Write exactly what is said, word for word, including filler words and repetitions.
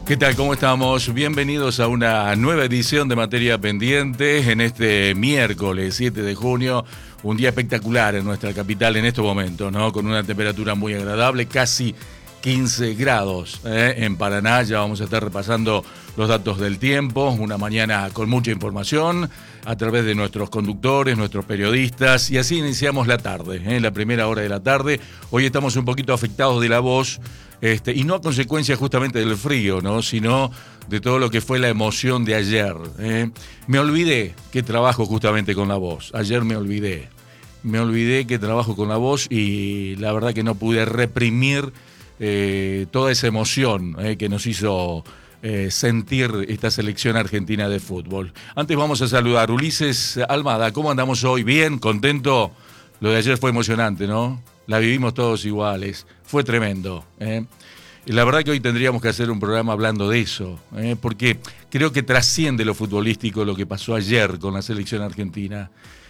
¿Qué tal? ¿Cómo estamos? Bienvenidos a una nueva edición de Materia Pendiente en este miércoles siete de junio, un día espectacular en nuestra capital en estos momentos, ¿no? Con una temperatura muy agradable, casi quince grados ¿eh? En Paraná. Ya vamos a estar repasando los datos del tiempo, una mañana con mucha información a través de nuestros conductores, nuestros periodistas, y así iniciamos la tarde, ¿eh? La primera hora de la tarde. Hoy estamos un poquito afectados de la voz, este, y no a consecuencia justamente del frío, ¿no? Sino de todo lo que fue la emoción de ayer, ¿eh? Me olvidé que trabajo justamente con la voz, ayer me olvidé, me olvidé que trabajo con la voz y la verdad que no pude reprimir Eh, toda esa emoción eh, que nos hizo eh, sentir esta selección argentina de fútbol. Antes vamos a saludar Ulises Almada. ¿Cómo andamos hoy? ¿Bien? ¿Contento? Lo de ayer fue emocionante, ¿no? La vivimos todos iguales. Fue tremendo. ¿eh? Y la verdad que hoy tendríamos que hacer un programa hablando de eso, ¿eh? Porque creo que trasciende lo futbolístico lo que pasó ayer con la selección argentina.